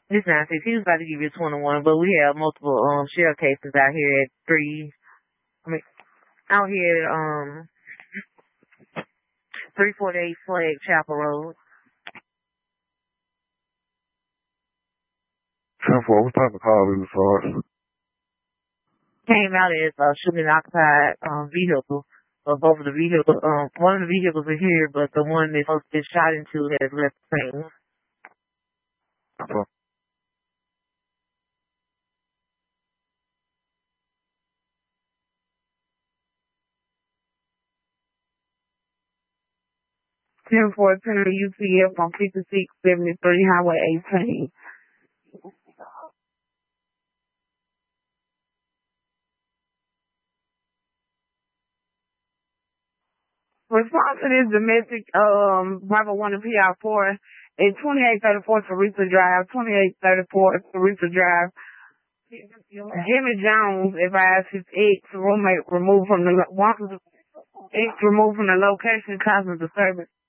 This 96. He was about to give you 21, but we have multiple shell cases out here at 3. I mean, out here at 348 Flag Chapel Road. 10-4, what type of call is this? Came out as shooting an occupied vehicle. Both of the vehicles, one of the vehicles are here, but the one that's supposed to get shot into has left the scene. Okay. 10-4, UCF on 5673 Highway 18. Response to this domestic Bravo 1 and PR4 is 2834 Teresa Drive, 2834 Teresa Drive. Jimmy Jones advised his ex-roommate removed from the location causing disturbance.